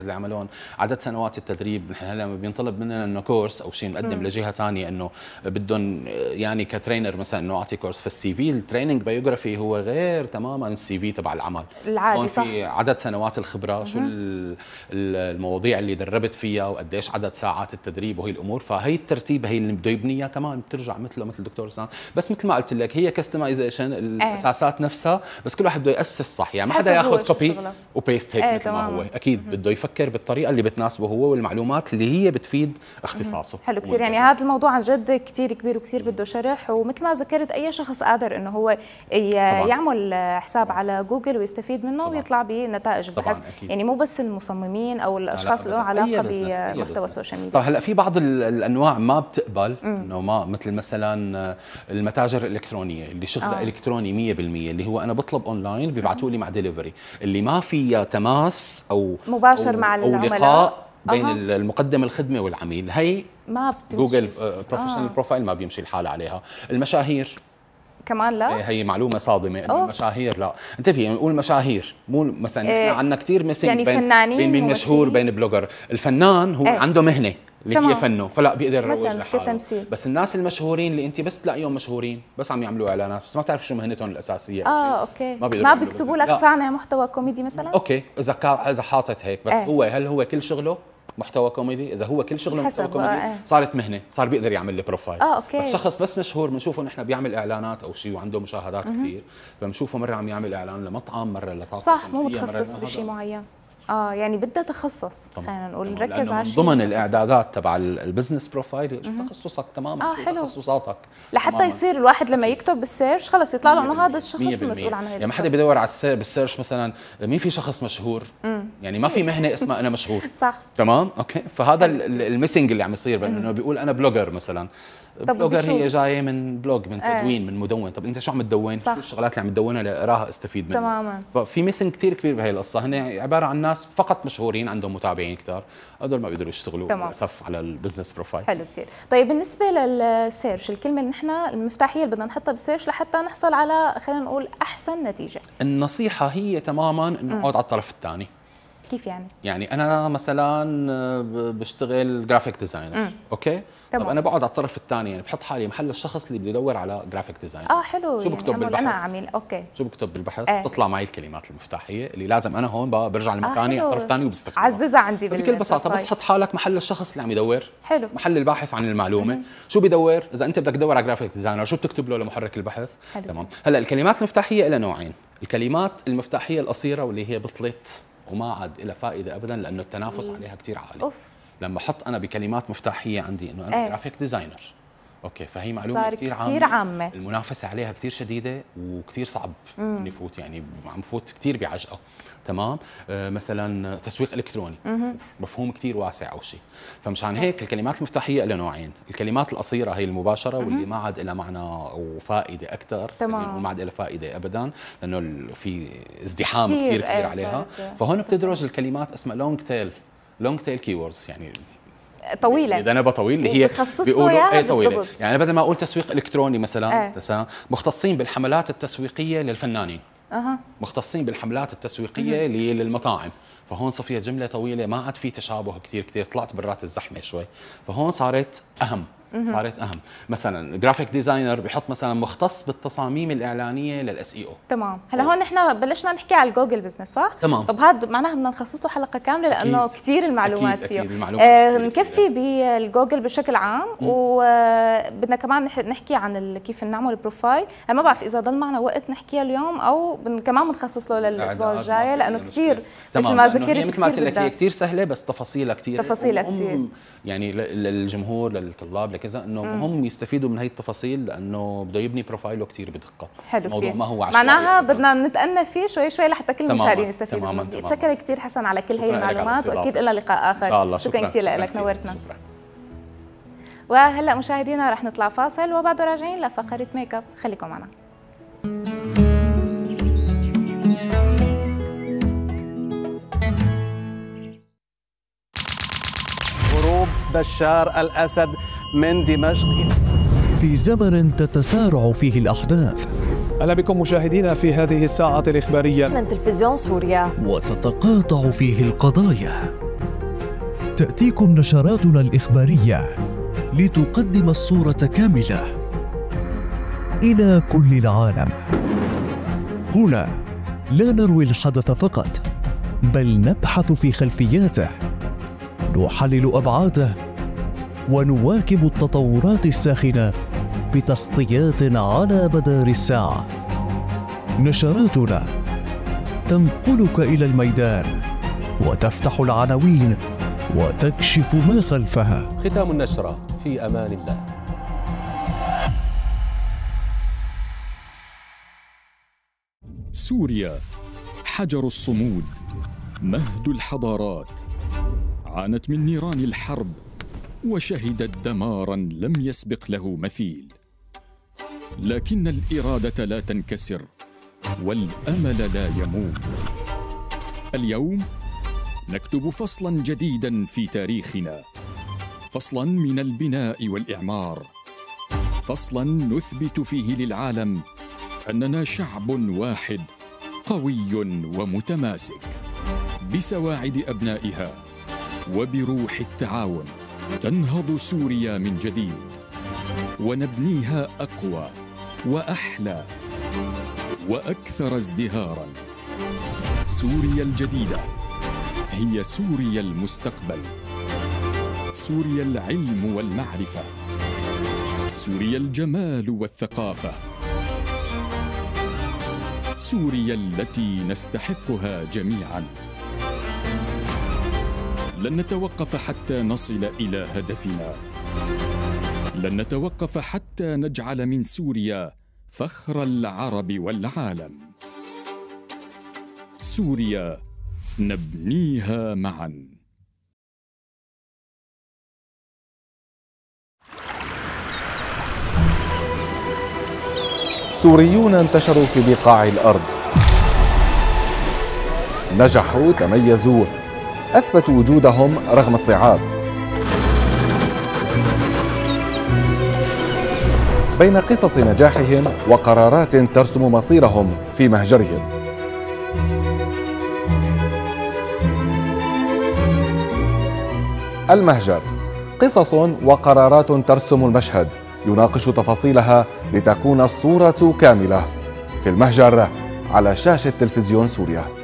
اللي عملوهم عدد سنوات التدريب. نحن هلا بينطلب مننا انه كورس او شيء نقدم لجهه ثانيه انه بدهم يعني كترينر مثلا انه اعطي كورس في السي في. التريننج بايوغرافي هو غير تماما السي في تبع العمل العادي. هون صح. في عدد سنوات الخبره، شو المواضيع اللي دربت فيها وقديش عدد ساعات التدريب وهي الامور. فهي الترتيب هي اللي بده يبنيها كمان بترجع مثل دكتور سام. بس مثل ما قلت لك هي كستمايزيشن الاساسات نفسها، بس كل واحد بده ياسس صح. يعني ما حدا ياخذ كوبي وبيست هيك مثل ما هو. اكيد بده يفكر بالطريقه اللي بتناسبه هو والمعلومات اللي هي بتفيد اختصاصه. حلو كثير. يعني هذا الموضوع عن جد كثير كبير وكثير بده شرح، ومثل ما ذكرت اي شخص قادر انه هو يعمل حساب على جوجل ويستفيد منه ويطلع بنتائج البحث. يعني مو بس المصممين او الاشخاص اللي لهم علاقه بمحتوى السوشيال ميديا. طيب هلا في بعض الانواع ما بتقبل انه ما مثل مثلا المتاجر الالكترونيه اللي شغلها الكتروني 100%، اللي هو انا بطلب اونلاين بيبعثوا لي مع ديليفري اللي ما فيها تماس او مباشر مع العملاء، لقاء بين المقدم الخدمه والعميل. هي ما بتمشي. جوجل بروفيشنال بروفايل ما بيمشي الحال عليها. المشاهير كمان لا. هي معلومه صادمه انه المشاهير لا. انتبهي نقول مشاهير، مو مثلا احنا عندنا كثير ميسنج يعني بين فنانين بين مين مشهور بين بلوجر. الفنان هو عنده مهنه اللي هي فنه، فلا بيقدر يروج لحاله. بس الناس المشهورين اللي انت بس تلاقيهم مشهورين بس عم يعملوا اعلانات بس ما بتعرف شو مهنتهم الاساسيه اوكي. ما بيكتبوا لك صانع محتوى كوميدي مثلا. اوكي اذا حاطط هيك بس هل هو كل شغله محتوى كوميدي؟ اذا هو كل شغله محتوى كوميدي صارت مهنه، صار بيقدر يعمل لي بروفايل. اوكي. بس شخص بس مشهور بنشوفه نحن بيعمل اعلانات او شيء وعنده مشاهدات كثير، فبنشوفه مره عم يعمل اعلان لمطعم، مره لطاقه صح، مو متخصص بشيء معين. يعني بدها تخصص. خلينا نقول نركز على شيء ضمن الاعدادات تبع البزنس بروفايل. شو تخصصك تماما، شو تخصصاتك لحتى يصير الواحد لما يكتب بالسيرش خلص يطلع له انه هذا الشخص مسؤول عن هي. يعني ما حدا بيدور على بالسيرش مثلا مين في شخص مشهور. يعني ما في مهنه اسمها انا مشهور. صح. تمام. اوكي. فهذا الميسنج اللي عم يصير بانه بيقول انا بلوجر مثلا. بلوجر هي جايه من بلوج، من تدوين، من مدون. طب انت شو عم تدون؟ شو الشغلات اللي عم تدونها لاقراها استفيد منها. تماما. ففي ميسنج كثير كبير بهي القصه. هن عباره عن ناس فقط مشهورين عندهم متابعين كثار، هذول ما بيقدروا يشتغلوا للاسف على البزنس بروفايل. حلو كثير. طيب بالنسبه للسيرش، الكلمه اللي نحن المفتاحيه اللي بدنا نحطها بالسيرش لحتى نحصل على خلينا نقول احسن نتيجه. النصيحه هي تماما انه اقعد على الطرف الثاني. كيف يعني؟ يعني انا مثلا بشتغل جرافيك ديزاينر. اوكي. طب انا بقعد على الطرف الثاني، يعني بحط حالي محل الشخص اللي بده يدور على جرافيك ديزاينر. حلو. شو بكتب بالبحث؟ انا عميل. اوكي. شو بكتب بالبحث؟ تطلع معي الكلمات المفتاحيه اللي لازم انا هون برجع لمكاني على الطرف الثاني وبستخدمها. عززها عندي بكل بساطه. بس حط حالك محل الشخص اللي عم يدور. حلو. محل الباحث عن المعلومه. شو بدور؟ اذا انت بدك تدور على جرافيك ديزاينر شو بتكتب له لمحرك البحث؟ تمام. هلا الكلمات المفتاحيه لها نوعين. الكلمات المفتاحيه القصيره واللي هي بطلت وما عاد لها فائده ابدا لانه التنافس عليها كثير عالي. لما احط انا بكلمات مفتاحيه عندي انه انا جرافيك ديزاينر، اوكي، فهي معلومه كثير عامه. المنافسه عليها كثير شديده وكثير صعب اني يفوت، يعني عم فوت كثير بعجقه. تمام. مثلا تسويق الكتروني مفهوم كثير واسع او شيء. فمشان هيك الكلمات المفتاحيه لها نوعين. الكلمات القصيره هي المباشره واللي ما عاد لها معنى او فائده اكثر. تمام. ما عاد لها فائده ابدا لانه في ازدحام كثير كبير عليها. فهون بتدرج الكلمات اسمها لونج تيل كيوردز، يعني طويله ذنبه طويل اللي هي بيقولوا طويله. يعني بدل ما اقول تسويق الكتروني مثلا مختصين بالحملات التسويقيه للفنانين. مختصين بالحملات التسويقيه للمطاعم. فهون صفيت جمله طويله ما عاد في تشابه كثير طلعت برات الزحمه شوي. فهون صارت اهم. مثلا جرافيك ديزاينر بحط مثلا مختص بالتصاميم الاعلانيه للاس اي او. تمام. هلا هون نحن بلشنا نحكي على الجوجل بزنس، صح؟ تمام. طب هذا معناها بدنا نخصص له حلقه كامله لانه كثير المعلومات فيه. نكفي بالجوجل بشكل عام وبدنا كمان نحكي عن كيف نعمل بروفايل. انا ما بعرف اذا ضل معنا وقت نحكيها اليوم او كمان بنخصص له للاسبوع الجاي لانه كثير مثل ما ذكرت مثل ما قلت لك هي كثير سهله بس تفاصيلها كثير. يعني للجمهور للطلاب كذا انه هم يستفيدوا من هي التفاصيل لانه بده يبني بروفايله كثير بدقه. حلو. الموضوع ما هو عشوائي. معناها بدنا نتأنى فيه شوي لحتى كل المشاهدين يستفيدوا منه. شكرا كثير حسن على كل هي المعلومات واكيد لنا لقاء اخر. شكرا كثير لك، نورتنا. وهلا مشاهدينا رح نطلع فاصل وبعده راجعين لفقره ميك اب، خليكم معنا. هروب بشار الأسد من دمشق. في زمن تتسارع فيه الأحداث. أهلا بكم مشاهدينا في هذه الساعة الإخبارية من تلفزيون سوريا. وتتقاطع فيه القضايا. تأتيكم نشراتنا الإخبارية لتقدم الصورة كاملة إلى كل العالم. هنا لا نروي الحدث فقط، بل نبحث في خلفياته، نحلل أبعاده، ونواكب التطورات الساخنة بتغطيات على مدار الساعة. نشراتنا تنقلك إلى الميدان وتفتح العناوين وتكشف ما خلفها. ختام النشرة، في أمان الله. سوريا حجر الصمود، مهد الحضارات، عانت من نيران الحرب وشهدت دماراً لم يسبق له مثيل، لكن الإرادة لا تنكسر والأمل لا يموت. اليوم نكتب فصلاً جديداً في تاريخنا، فصلاً من البناء والإعمار، فصلاً نثبت فيه للعالم أننا شعب واحد قوي ومتماسك. بسواعد أبنائها وبروح التعاون تنهض سوريا من جديد، ونبنيها أقوى وأحلى وأكثر ازدهاراً. سوريا الجديدة هي سوريا المستقبل، سوريا العلم والمعرفة، سوريا الجمال والثقافة، سوريا التي نستحقها جميعاً. لن نتوقف حتى نصل إلى هدفنا، لن نتوقف حتى نجعل من سوريا فخر العرب والعالم. سوريا نبنيها معاً. سوريون انتشروا في بقاع الأرض، نجحوا، تميزوا، أثبتوا وجودهم رغم الصعاب. بين قصص نجاحهم وقرارات ترسم مصيرهم في مهجرهم. المهجر، قصص وقرارات ترسم المشهد، يناقش تفاصيلها لتكون الصورة كاملة. في المهجر على شاشة تلفزيون سوريا.